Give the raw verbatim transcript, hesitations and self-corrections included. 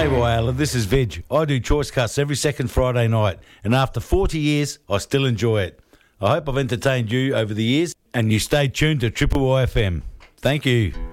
Hey, Wyatt, this is Veg. I do Choice Cuts every second Friday night, and after forty years, I still enjoy it. I hope I've entertained you over the years, and you stay tuned to Triple Y F M. Thank you.